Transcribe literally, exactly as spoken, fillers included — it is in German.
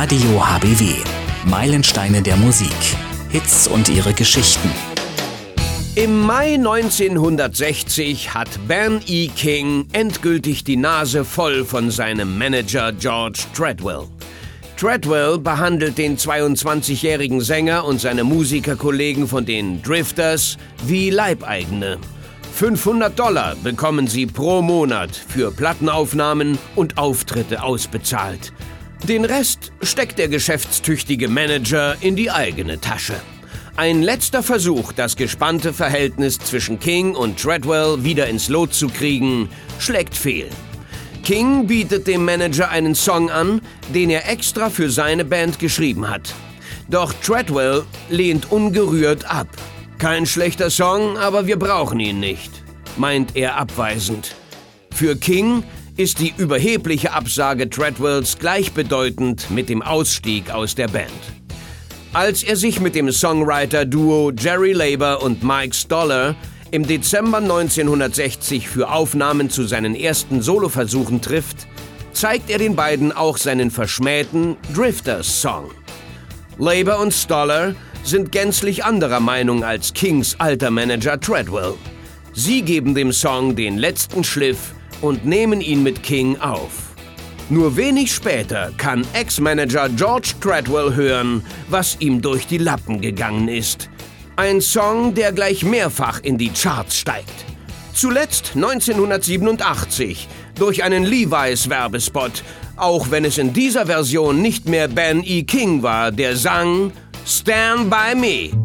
Radio H B W. Meilensteine der Musik. Hits und ihre Geschichten. Im Mai neunzehnhundertsechzig hat Ben E. King endgültig die Nase voll von seinem Manager George Treadwell. Treadwell behandelt den zweiundzwanzigjährigen Sänger und seine Musikerkollegen von den Drifters wie Leibeigene. fünfhundert Dollar bekommen sie pro Monat für Plattenaufnahmen und Auftritte ausbezahlt. Den Rest steckt der geschäftstüchtige Manager in die eigene Tasche. Ein letzter Versuch, das gespannte Verhältnis zwischen King und Treadwell wieder ins Lot zu kriegen, schlägt fehl. King bietet dem Manager einen Song an, den er extra für seine Band geschrieben hat. Doch Treadwell lehnt ungerührt ab. Kein schlechter Song, aber wir brauchen ihn nicht, meint er abweisend. Für King ist die überhebliche Absage Treadwells gleichbedeutend mit dem Ausstieg aus der Band. Als er sich mit dem Songwriter-Duo Jerry Leiber und Mike Stoller im Dezember neunzehnhundertsechzig für Aufnahmen zu seinen ersten Soloversuchen trifft, zeigt er den beiden auch seinen verschmähten Drifters-Song. Leiber und Stoller sind gänzlich anderer Meinung als Kings alter Manager Treadwell. Sie geben dem Song den letzten Schliff und nehmen ihn mit King auf. Nur wenig später kann Ex-Manager George Treadwell hören, was ihm durch die Lappen gegangen ist. Ein Song, der gleich mehrfach in die Charts steigt. Zuletzt neunzehnhundertsiebenundachtzig durch einen Levi's-Werbespot, auch wenn es in dieser Version nicht mehr Ben E. King war, der sang "Stand by Me".